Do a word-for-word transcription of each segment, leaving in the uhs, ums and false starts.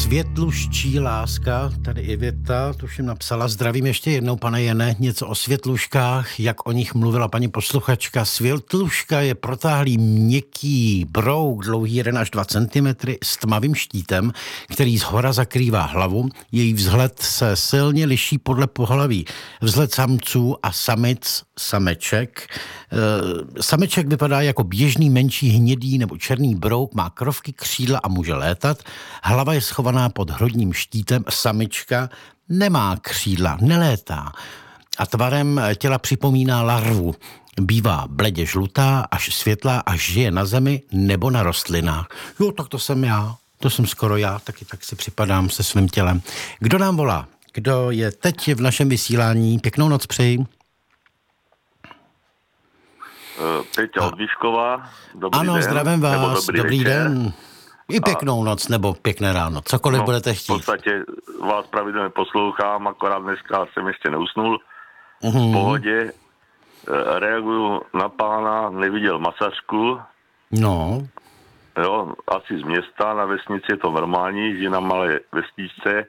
Světluščí láska, tady Iveta, tuším napsala, zdravím ještě jednou, pane Jene, něco o světluškách, jak o nich mluvila paní posluchačka. Světluška je protáhlý měkký brouk, dlouhý jeden až dva centimetry, s tmavým štítem, který zhora zakrývá hlavu. Její vzhled se silně liší podle pohlaví. Vzhled samců a samic, sameček. E, sameček vypadá jako běžný menší hnědý nebo černý brouk, má krovky, křídla a může létat. Hlava je schovaná pod hrudním štítem, samička nemá křídla, nelétá a tvarem těla připomíná larvu. Bývá bledě žlutá, až světlá, až žije na zemi nebo na rostlinách. Jo, tak to jsem já, to jsem skoro já, taky tak si připadám se svým tělem. Kdo nám volá? Kdo je teď v našem vysílání? Pěknou noc přeji. Peťa od Výškova. Dobrý ano, den. zdravím vás, dobrý, dobrý večer. den. I pěknou noc, nebo pěkné ráno, cokoliv no, budete chtít. V podstatě vás pravidelně poslouchám, akorát dneska jsem ještě neusnul. Uhum. V pohodě. Reaguju na pána, neviděl Masařku. No. Jo, asi z města, na vesnici je to normální, žije na malé vesničce.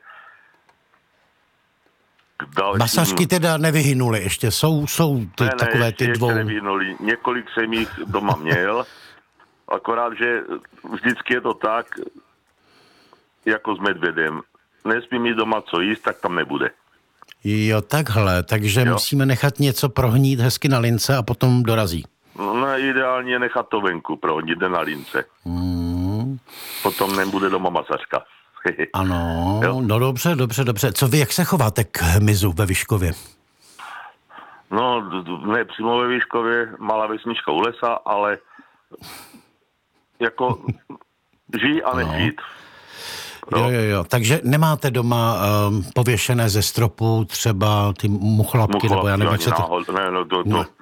Dalším... Masažky teda nevyhynuly ještě, jsou, jsou ty, ne, ne, takové ještě, ty dvou. ještě nevyhnuli. Několik jsem jich doma měl, akorát, že vždycky je to tak, jako s medvědem. Nesmí mít doma co jíst, tak tam nebude. Jo, takhle, takže jo. Musíme nechat něco prohnít hezky na lince a potom dorazí. No, ideálně nechat to venku, prohnit na lince. Hmm. Potom nebude doma masažka. Ano, jo. No dobře, dobře, dobře. Co vy, jak se chováte k hmyzu ve Vyškově? No, ne přímo ve Výškově, malá vesnička u lesa, ale jako žij a nežít. No. Jo, jo, jo. Takže nemáte doma um, pověšené ze stropu třeba ty muchlapky, muchlapky nebo já nevím, co to... Náhod, ne, no, to, to, no.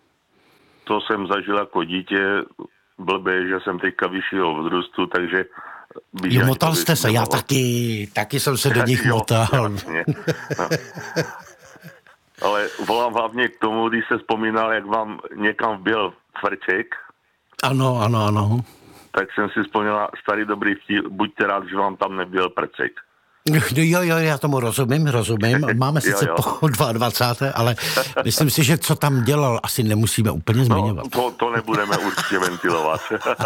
to jsem zažil jako dítě, blbě, že jsem teďka vyššího vzrůstu, takže... Jo, motal jste se, já taky, taky jsem se do nich jo, motal. Jasně. No. Ale volám hlavně k tomu, když se vzpomínal, jak vám někam vběl frček. Ano, ano, ano. Tak jsem si vzpomněla starý dobrý vtip, buďte rád, že vám tam nebyl prcek. Jo, jo, já tomu rozumím, rozumím. Máme sice jo, jo. po dvacáté ale myslím si, že co tam dělal, asi nemusíme úplně zmiňovat. No, to, to nebudeme určitě ventilovat.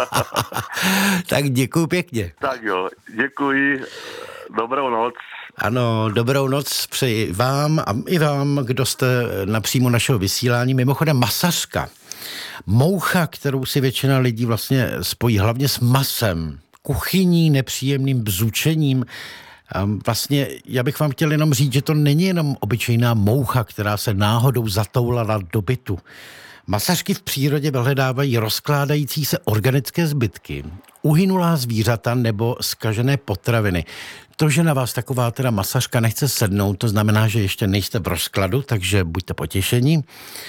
Tak děkuji pěkně. Tak jo, děkuji, dobrou noc. Ano, dobrou noc přeji vám a i vám, kdo jste napřímo našeho vysílání. Mimochodem masařka, moucha, kterou si většina lidí vlastně spojí hlavně s masem, kuchyní, nepříjemným bzučením. Vlastně já bych vám chtěl jenom říct, že to není jenom obyčejná moucha, která se náhodou zatoulala do bytu. Masařky v přírodě vyhledávají rozkládající se organické zbytky, uhynulá zvířata nebo zkažené potraviny. To, že na vás taková teda masažka nechce sednout, to znamená, že ještě nejste v rozkladu, takže buďte potěšení.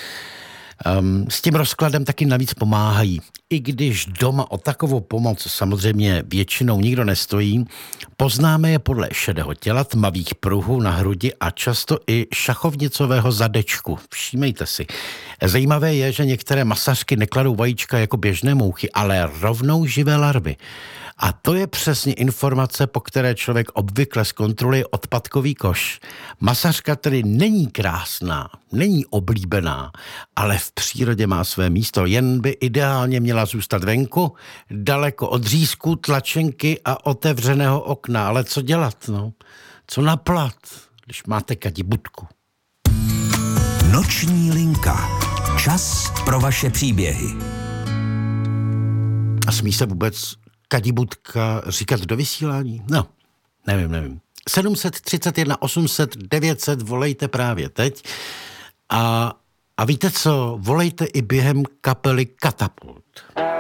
Um, s tím rozkladem taky navíc pomáhají. I když doma o takovou pomoc samozřejmě většinou nikdo nestojí, poznáme je podle šedého těla, tmavých pruhů na hrudi a často i šachovnicového zadečku. Všímejte si. Zajímavé je, že některé masažky nekladou vajíčka jako běžné mouchy, ale rovnou živé larvy. A to je přesně informace, po které člověk obvykle zkontroluje odpadkový koš. Masažka tedy není krásná, není oblíbená, ale v přírodě má své místo. Jen by ideálně měla zůstat venku, daleko od řízku, tlačenky a otevřeného okna. Ale co dělat, no? Co naplat, když máte kadibudku? Noční linka. Čas pro vaše příběhy. A smí se vůbec kadibudka říkat do vysílání? No, nevím, nevím. sedm set třicet jedna osm set devět set volejte právě teď. A, a víte co? Volejte i během kapely Katapult.